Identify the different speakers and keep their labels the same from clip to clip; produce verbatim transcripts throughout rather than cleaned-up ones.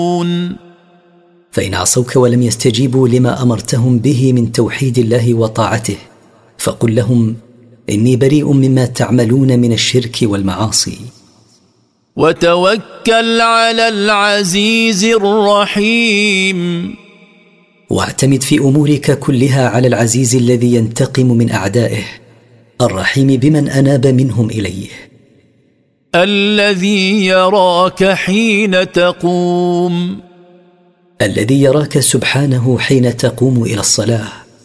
Speaker 1: فإن عصوك ولم يستجيبوا لما أمرتهم به من توحيد الله وطاعته فقل لهم إني بريء مما تعملون من الشرك والمعاصي.
Speaker 2: وتوكل على العزيز الرحيم.
Speaker 1: واعتمد في أمورك كلها على العزيز الذي ينتقم من أعدائه الرحيم بمن أناب منهم إليه.
Speaker 2: الذي يراك حين تقوم.
Speaker 1: الذي يراك سبحانه حين تقوم إلى الصلاة.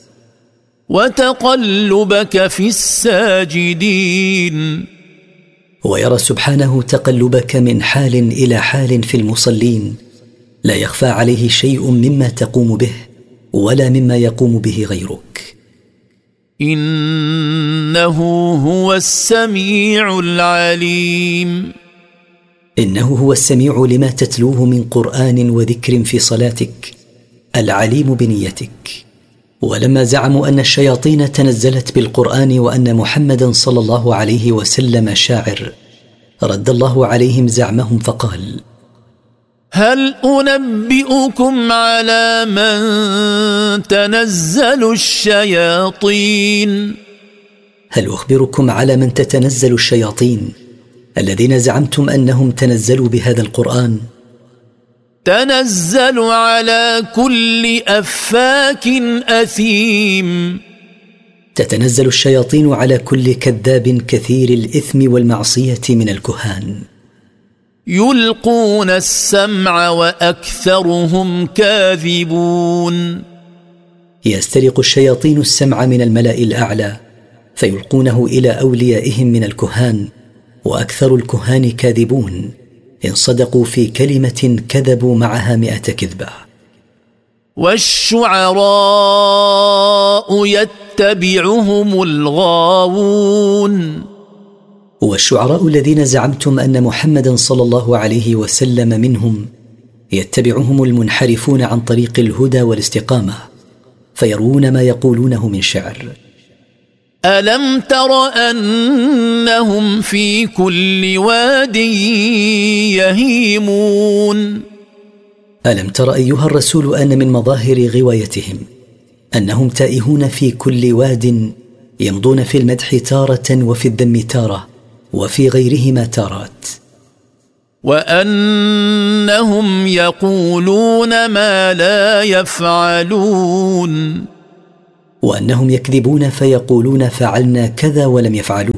Speaker 2: وتقلبك في الساجدين.
Speaker 1: ويرى سبحانه تقلبك من حال إلى حال في المصلين لا يخفى عليه شيء مما تقوم به ولا مما يقوم به غيرك.
Speaker 2: إنه هو السميع العليم.
Speaker 1: إنه هو السميع لما تتلوه من قرآن وذكر في صلاتك العليم بنيتك. ولما زعموا أن الشياطين تنزلت بالقرآن وأن محمدا صلى الله عليه وسلم شاعر رد الله عليهم زعمهم فقال:
Speaker 2: هل أنبئكم على من تنزل الشياطين؟
Speaker 1: هل أخبركم على من تتنزل الشياطين الذين زعمتم أنهم تنزلوا بهذا القرآن؟
Speaker 2: تنزل على كل أفاك أثيم.
Speaker 1: تتنزل الشياطين على كل كذاب كثير الإثم والمعصية من الكهان.
Speaker 2: يلقون السمع وأكثرهم كاذبون.
Speaker 1: يسترق الشياطين السمع من الملأ الأعلى فيلقونه إلى أوليائهم من الكهان وأكثر الكهان كاذبون إن صدقوا في كلمة كذبوا معها مئة كذبة.
Speaker 2: والشعراء يتبعهم الغاوون.
Speaker 1: والشعراء الذين زعمتم أن محمدا صلى الله عليه وسلم منهم يتبعهم المنحرفون عن طريق الهدى والاستقامة فيروون ما يقولونه من شعر.
Speaker 2: ألم تر أنهم في كل واد يهيمون.
Speaker 1: ألم تر أيها الرسول أن من مظاهر غوايتهم أنهم تائهون في كل واد يمضون في المدح تارة وفي الذم تارة وفي غيرهما تارات.
Speaker 2: وأنهم يقولون ما لا يفعلون.
Speaker 1: وأنهم يكذبون فيقولون فعلنا كذا ولم يفعلوا.